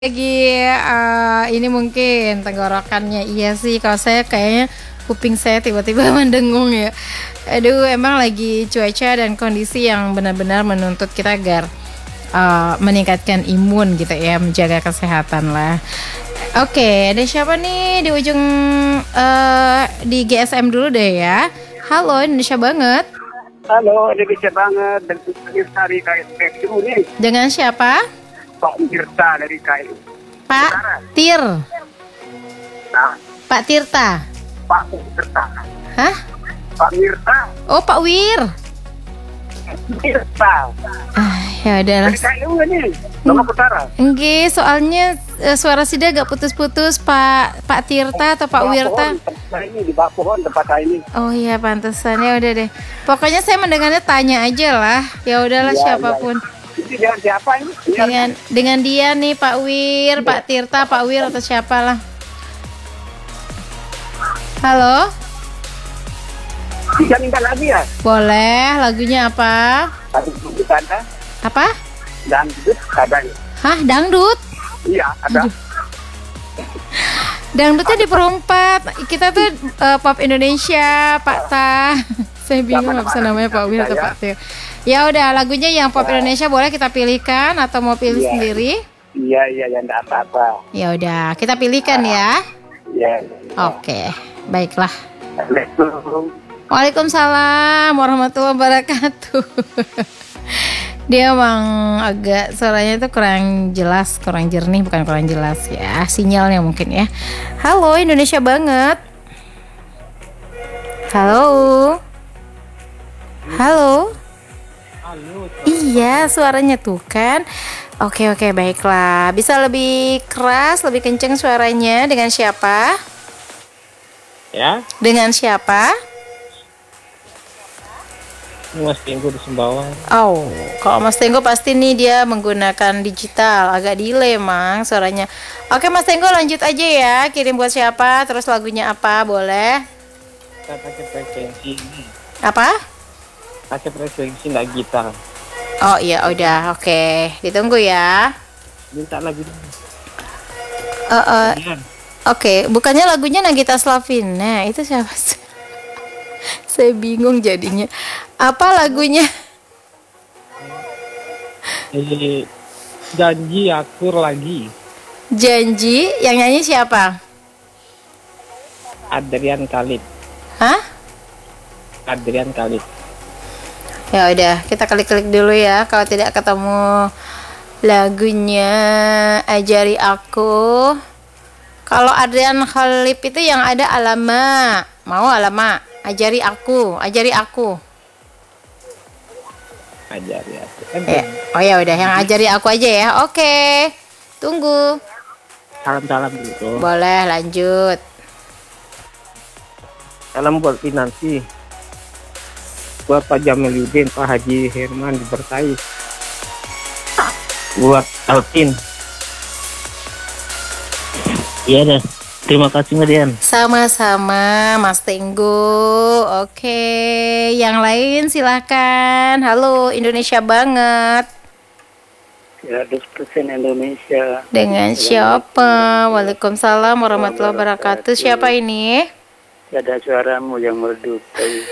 Lagi ini mungkin tenggorokannya iya sih, kalau saya kayaknya kuping saya tiba-tiba mendengung ya. Aduh, emang lagi cuaca dan kondisi yang benar-benar menuntut kita agar meningkatkan imun gitu ya, menjaga kesehatan lah. Oke, ada siapa nih di ujung di GSM dulu deh ya. Halo, Indonesia banget. Halo, Indonesia banget. Dan Tirta dari KSM nih. Dengan siapa? Pak Tirta dari KSM. Pak Tir. Nah, Pak Tirta. Pak Tirta. Hah? Pak Mirta. Oh, Pak Wir. Tirta. Ya udahlah. Dari KSM nih. Lombok Utara. Enggak, soalnya suara Sida agak putus-putus, Pak Tirta atau Pak Wirta. Ini di bawah pohon tempat saya ini. Oh iya, pantesan. Ya udah deh. Pokoknya saya mendengarnya tanya aja lah. Ya udahlah, Ya, siapapun. Ini dengan siapa ini? Dengan dia nih, Pak Wir, Pak Tirta, Pak Wir atau siapalah. Halo? Bisa minta lagi ya? Boleh, lagunya apa? Satu duduk ada. Apa? Dan duduk ada. Hah, dangdut? Iya, ada. Dangdutnya diperompat. Kita tuh pop Indonesia, Pak Ta. Saya bingung nggak bisa namanya Pak Wir atau Pak Tir. Ya udah, lagunya yang pop Indonesia boleh kita pilihkan atau mau pilih sendiri? Iya, ya enggak apa-apa. Ya udah, kita pilihkan ya. Iya. Oke, baiklah. Assalamualaikum. Waalaikumsalam warahmatullahi wabarakatuh. Dia emang agak suaranya tuh kurang jelas, kurang jernih, bukan kurang jelas ya, sinyalnya mungkin ya. Halo, Indonesia banget. Halo. Halo. Iya, suaranya tuh kan. Oke, baiklah. Bisa lebih keras, lebih kenceng suaranya. Dengan siapa? Ya, Dengan siapa? Mas Tenggo di Sembawang. Oh, kalau Mas Tenggo pasti nih dia menggunakan digital, agak delay mang suaranya. Oke, Mas Tenggo lanjut aja ya. Kirim buat siapa, terus lagunya apa, boleh? Kita pakai frekuensi ini. Apa? Pakai frekuensi nggak gitar. Oh iya, udah, oke. Ditunggu ya. Minta lagi dulu. Iya. Oke, bukannya lagunya Nagita Slavina, itu siapa sih? Saya bingung jadinya. Apa lagunya? Janji akur lagi. Janji, yang nyanyi siapa? Adrian Khalid. Hah? Adrian Khalid. Ya udah, kita klik-klik dulu ya. Kalau tidak ketemu lagunya Ajari Aku. Kalau Adrian Khalid itu yang ada Alama. Mau Alama? Ajari Aku, Ajari Aku. Ajari aku. Ya. Oh ya udah, yang Ajari Aku aja ya. Oke. Tunggu. Salam-salam dulu. Boleh lanjut. Salam buat Pinansi. Buat Pak Jamiluddin, Pak Haji Herman diberkahi. Buat Alvin. Iya deh. Terima kasih Marian. Sama-sama Mas Tenggo. Oke, yang lain silahkan. Halo, Indonesia banget. 100% Indonesia. Dengan siapa? Waalaikumsalam warahmatullahi wabarakatuh. Siapa ini? Ada suaramu yang merdu.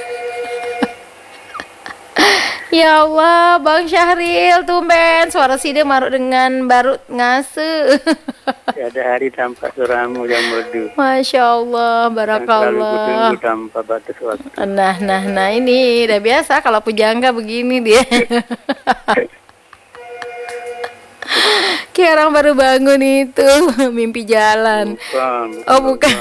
Ya Allah, Bang Syahril, tumben suara Sida maruk dengan baru ngase. Tiada hari tanpa suaramu yang merdu. Masya Allah, barakallah. Kutunggu tanpa batas waktu. Nah, ini udah biasa kalau pujangga begini dia. Kayak orang baru bangun itu, mimpi jalan. Bukan.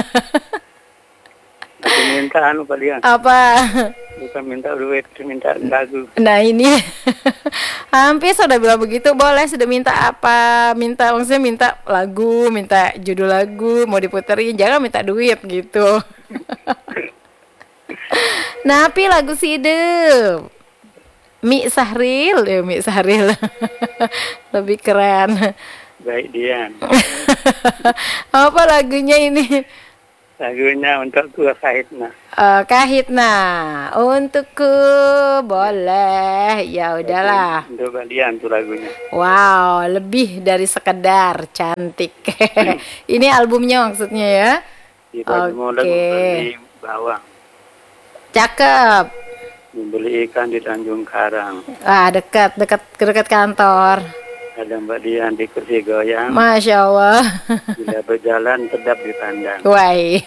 Aku minta kalian. Apa? Bukan minta duit, minta lagu. Nah ini hampir sudah bilang begitu. Boleh, sudah minta apa? Maksudnya minta lagu, minta judul lagu, mau diputerin, jangan minta duit gitu. Napi lagu Sida Mi Sahril ya, Mi Sahril. Lebih keren. Baik Dian. Apa lagunya ini? Lagunya untuk Tua Saidna. Kahitna untukku boleh. Ya udahlah. Untuk Badian tuh lagunya. Wow, lebih dari sekedar cantik. Ini albumnya maksudnya ya. Kita mau lagu beli bawang. Cakep. Membeli ikan di Tanjung Karang. Dekat kantor. Ada Mbak Dian di kursi goyang. Masya Allah. Bila berjalan sedap dipandang. Wai.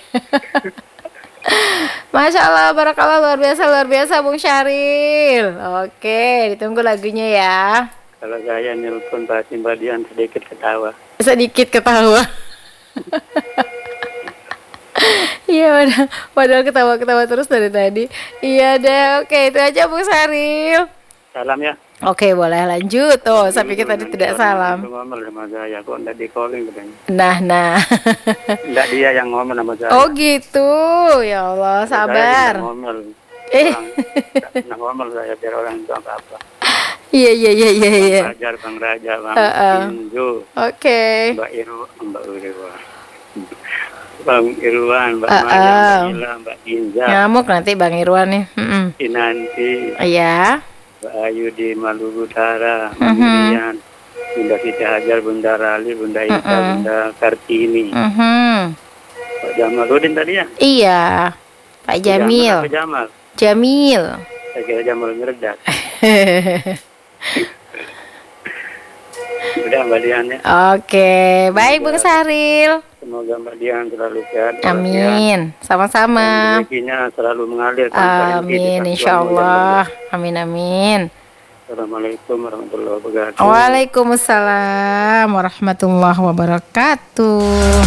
Masya Allah, barakallah, luar biasa Bung Syahril. Oke, ditunggu lagunya ya. Kalau saya nelpon pasti Mbak Dian sedikit ketawa. Sedikit ketawa. Iya, padahal ketawa-ketawa terus dari tadi. Iya deh, oke itu aja Bung Syahril. Salam ya. Oke, boleh lanjut. Oh, saya pikir tadi tidak salam. Ngomel sama saya, kok enggak di calling katanya. Nah. Enggak dia yang ngomel sama saya. Oh gitu, ya Allah, sabar. Saya ngomel. Nah ngomel saya biar orang itu apa-apa. Iya. Bang Raja, Bang Injo. Oke. Mbak Irwan, Mbak Maya, Mbak Ila, Mbak Dinja. Ngamuk nanti Bang Irwan nih. Kinanti. Iya. Mbak Ayu di Maluku Utara, Mbak Mirian, Bunda Siti Hajar, Bunda Rali, Bunda Ika, Bunda Kartini. Pak Jamaludin tadi ya? Iya, Pak Jamil. Pak Jamal. Jamil. Saya kira Jamal Mirdad. Udah Mbak Dian ya. Oke, baik Bung Syahril. Semoga Mbak Dian selalu sehat. Amin, sama-sama. Rezekinya selalu mengalir. Amin, insya Allah. Amin. Assalamualaikum warahmatullahi wabarakatuh. Waalaikumsalam warahmatullahi wabarakatuh.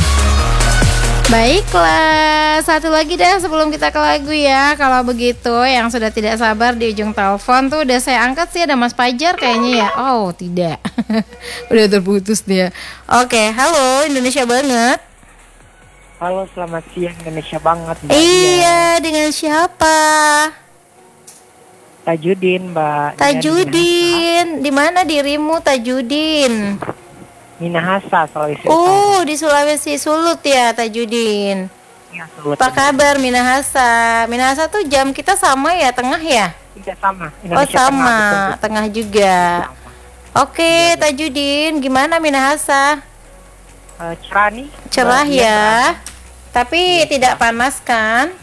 Baiklah, satu lagi deh sebelum kita ke lagu ya. Kalau begitu, yang sudah tidak sabar di ujung telepon tuh udah saya angkat sih, ada Mas Fajar kayaknya ya. Oh, tidak. Udah terputus dia. Oke, halo Indonesia banget. Halo, selamat siang Indonesia banget. Mbak Iya, dengan siapa? Tajudin, Mbak. Tajudin. Di mana dirimu, Tajudin? Minahasa, Sulawesi Oh, Utara. di Sulawesi Sulut ya, Tajudin. Ya, Sulut. Apa kabar Minahasa? Minahasa tuh jam kita sama ya, tengah ya? Tidak sama. Oh, sama, betul. tengah juga. Sama. Oke, Tajudin, gimana Minahasa? Cerah nih. Cerah Mbak, ya. Tapi tidak panas kan?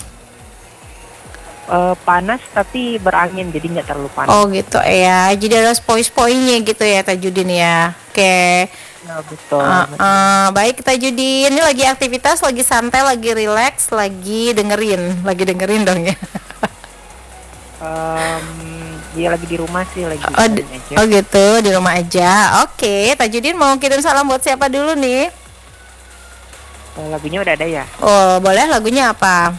Panas tapi berangin, jadi nggak terlalu panas. Oh gitu ya. Jadi ada poin-poinnya gitu ya Tajudin ya. Oke. Ya, betul. Baik Tajudin, ini lagi aktivitas, lagi santai, lagi relax, lagi dengerin dong ya. Dia lagi di rumah sih, lagi aja. Oh gitu, di rumah aja. Oke, Tajudin mau kirim salam buat siapa dulu nih? Lagunya udah ada ya. Oh boleh, lagunya apa?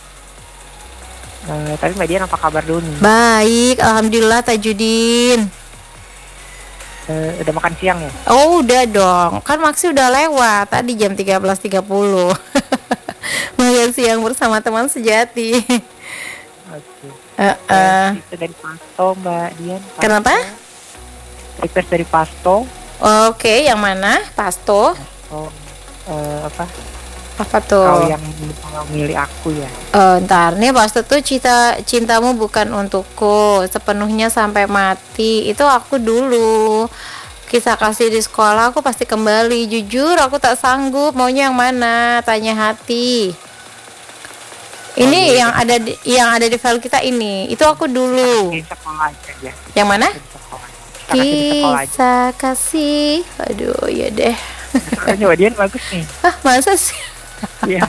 Tapi Mbak Dian apa kabar dulu nih? Baik, alhamdulillah Tajudin. Udah makan siang ya? Oh udah dong, kan Maksi udah lewat tadi jam 13.30. Makan siang bersama teman sejati. Oke. Itu dari Pasto, Mbak Dian. Pasto. Kenapa? Request dari Pasto. Oke, yang mana? Pasto? Apa tuh? kau yang milih aku ya? Ntar nih Pasto tuh cintamu bukan untukku sepenuhnya sampai mati. Itu aku dulu. Kisah kasih di sekolah aku pasti kembali. Jujur aku tak sanggup. Maunya yang mana? Tanya hati. Ini yang ada di file kita ini. Itu aku dulu. Di sekolah aja ya. Yang mana? Kisah kasih. Aduh, ya deh. Mbak Dian bagus nih. Masa sih? Iya.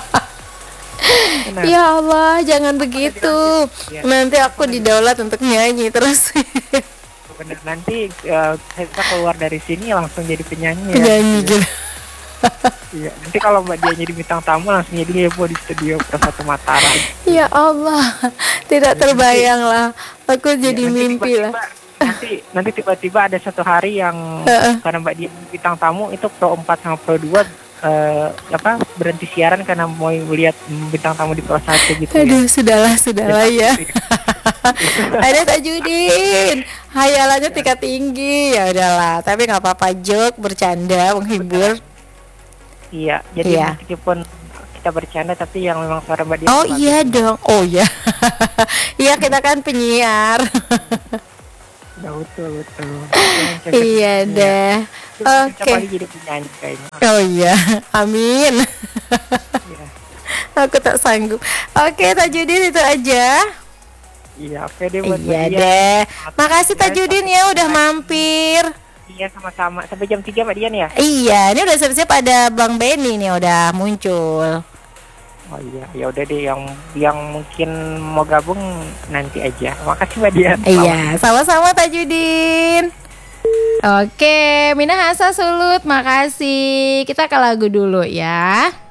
Ya Allah, jangan begitu. Ya. Nanti aku didaulat untuk nyanyi terus. Bener, nanti kita keluar dari sini langsung jadi penyanyi. Penyanyi gitu. Iya. Nanti kalau Mbak Dian jadi bintang tamu langsung jadi heboh di studio Persatu Mataram. Ya Allah, tidak terbayang lah. Aku jadi mimpi lah. Nanti tiba-tiba ada satu hari yang karena Mbak Dian bintang tamu itu Pro 4 sama Pro 2 berhenti siaran karena mau lihat bintang tamu di Pro 1 gitu. Aduh, sudahlah ya. Ada Tajudin, hayalannya tingkat tinggi. Ya udahlah, tapi nggak apa-apa, joke, bercanda, menghibur. Iya, jadi meskipun kita bercanda tapi yang memang suara Mbak Dian. Oh iya dong. Oh iya. Iya, kita kan penyiar. Betul. Iya deh. Oke. Jadi penyanyi kayaknya. Oh iya. Amin. Iya. Aku tak sanggup. Oke, Tajudin itu aja. Iya, oke deh buat Iya Mbak Dian. deh. Makasih Tajudin ya udah mampir. Iya, sama-sama. Sampai jam 3 Mbak Dian ya? Iya, ini udah siap-siap ada Bang Benny nih udah muncul. Oh iya, ya udah deh yang mungkin mau gabung nanti aja. Makasih Mbak Dian. Iya, sama-sama Tajudin. Oke, Minahasa Sulut, makasih. Kita ke lagu dulu ya.